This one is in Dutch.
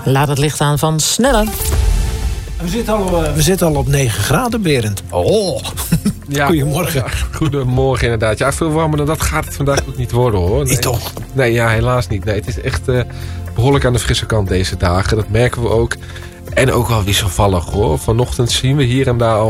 Laat het licht aan van Snelle. We zitten al op 9 graden, Berend. Oh, Ja, goedemorgen. Ja, goedemorgen inderdaad. Ja, veel warmer dan dat gaat het vandaag ook niet worden, hoor. Nee. Niet toch? Nee, ja, helaas niet. Nee, het is echt behoorlijk aan de frisse kant deze dagen. Dat merken we ook. En ook wel wisselvallig, hoor. Vanochtend zien we hier en daar al